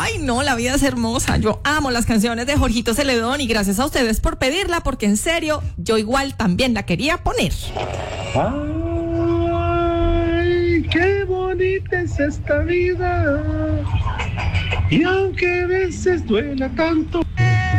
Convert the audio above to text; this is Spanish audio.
Ay, no, la vida es hermosa. Yo amo las canciones de Jorgito Celedón y gracias a ustedes por pedirla, porque en serio, yo igual también la quería poner. Ay, qué bonita es esta vida. Y aunque a veces duela tanto,